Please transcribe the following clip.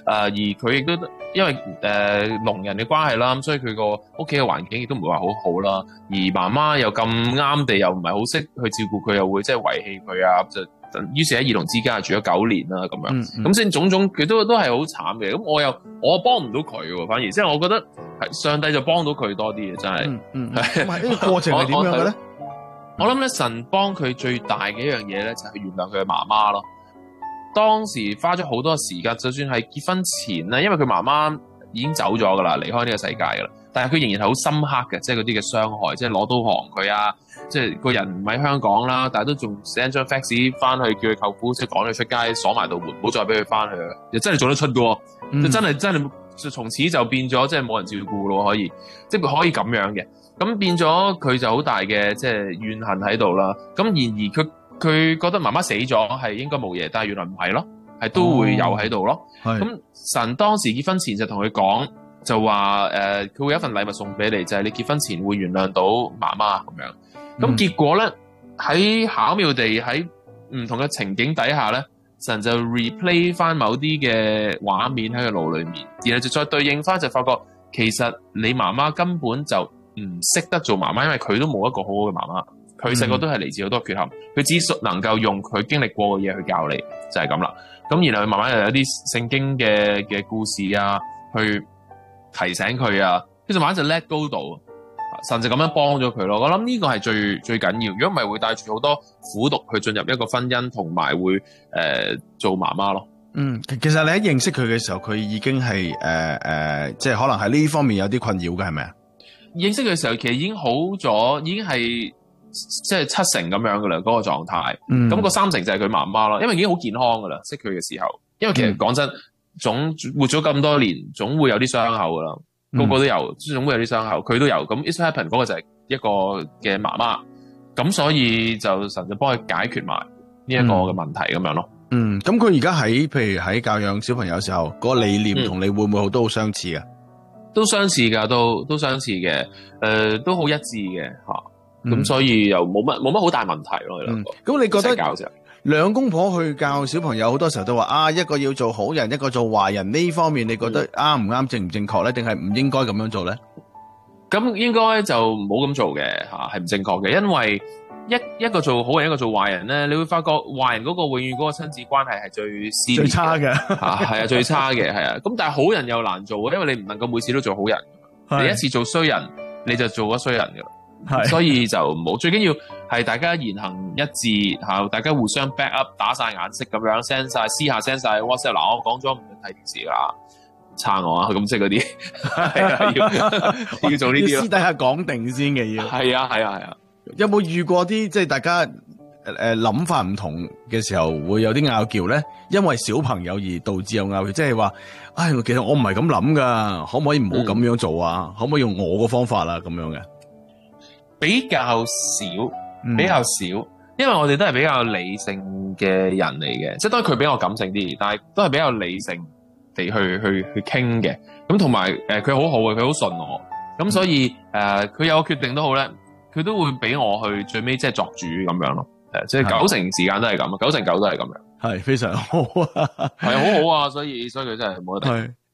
而佢亦都因為聾人嘅關係啦，咁所以佢個屋企嘅環境亦都唔會話好好啦。而媽媽又咁啱地又唔係好識去照顧佢，又會即係遺棄佢啊，就於是喺兒童之家住咗9年啦咁樣。咁先種種佢都係好慘嘅。咁我幫唔到佢喎，反而即係我覺得係上帝就幫到佢多啲嘅，真係。 咁呢個過程係點樣嘅咧？ 我諗咧，神幫佢最大嘅一樣嘢咧，就係原諒佢嘅媽媽咯。當時花咗好多時間，就算係結婚前咧，因為佢媽媽已經走咗噶啦，離開呢個世界噶啦，但係佢仍然係好深刻嘅，即係嗰啲嘅傷害，即係攞刀行佢啊，即係個人唔喺香港啦，但係都仲 send 張 fax 翻去叫佢舅父，即係趕佢出街，鎖埋道門，唔好再俾佢翻去，又真係做得出嘅，就真係從此就變咗，即係冇人照顧咯，可以，即係可以咁樣嘅，咁變咗佢就好大嘅即係怨恨喺度啦。咁然而佢覺得媽媽死咗係應該冇嘢，但係原來唔係咯，係都會有喺度咯。咁神當時結婚前就同佢講，就話佢會有一份禮物送俾你，就係你結婚前會原諒到媽媽咁樣。咁結果咧喺巧妙地喺唔同嘅情景底下咧，神就 replay 翻某啲嘅畫面喺佢腦裏面，然後就再對應翻，就發覺其實你媽媽根本就唔識得做媽媽，因為佢都冇一個好好嘅媽媽。佢細個都係嚟自好多缺陷，佢只能夠用佢經歷過嘅嘢去教你，就係咁啦。咁然後佢慢慢又有啲聖經嘅故事啊，去提醒佢啊，跟住慢慢就 let go 到，神就咁樣幫咗佢咯。我諗呢個係最緊要，如果唔係會帶住好多苦毒去進入一個婚姻，同埋會做媽媽咯。 其實你喺認識佢嘅時候，佢已經係即係可能喺呢方面有啲困擾嘅，係咪啊？ 認識佢嘅時候，其實已經好咗，已經係。即係7成咁樣噶啦，嗰個狀態。咁個3成就係佢媽媽咯，因為已經好健康噶啦，識佢嘅時候。因為其實講真，總活咗咁多年，總會有啲傷口噶啦，個個都有，總會有啲傷口，佢都有。咁 It's Happen 嗰個就係一個嘅媽媽，咁所以就神就幫佢解決埋呢一個嘅問題咁樣咯。 咁佢而家譬如喺教養小朋友嘅時候，嗰個理念同你會唔會都好相似啊？ 都相似噶，都相似嘅，都好一致嘅吓。咁所以又冇乜好大問題咯，佢兩個。 咁你覺得兩公婆去教小朋友，好多時候都話一個要做好人，一個做壞人，呢方面你覺得啱唔啱，正唔正確咧？定係唔應該咁樣做咧？咁應該就唔好咁做嘅吓，係唔正確嘅，因為一個做好人，一個做壞人咧，你會發覺壞人嗰個永遠嗰個親子關係係最差嘅係啊，最差嘅係啊。咁但係好人又難做，因為你唔能夠每次都做好人，你一次做衰人你就做咗衰人噶啦。所以就唔好，最緊要係大家言行一致吓，大家互相 back up， 打晒眼色咁樣 send 晒私下 send 晒 WhatsApp。嗱，我講咗唔睇電視啦，撐我啊，咁即係嗰啲要做呢啲咯，私底下講定先嘅要。係啊。有冇遇過啲即係大家諗法唔同嘅時候會有啲拗撬咧？因為小朋友而導致有拗撬，即係話，其實我唔係咁諗噶，可唔可以唔好咁樣做啊？可唔可以用我個方法啊？咁樣嘅？比較少，因為我哋都係比較理性嘅人嚟嘅，即係當然佢比我感性啲，但係都係比較理性地去傾嘅。咁同埋佢好好嘅，佢好順我，咁所以佢有個決定都好咧，佢都會俾我去最尾即係作主咁樣咯。即係9成時間都係咁，9成9都係咁樣，係非常好啊，係好好啊，所以佢真係冇得。